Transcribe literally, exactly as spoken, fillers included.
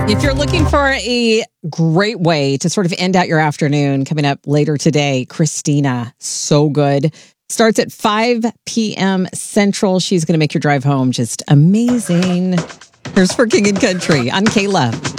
If you're looking for a great way to sort of end out your afternoon, coming up later today, Christina, so good. Starts at five p.m. Central. She's going to make your drive home just amazing. Here's For King and Country on K L O V.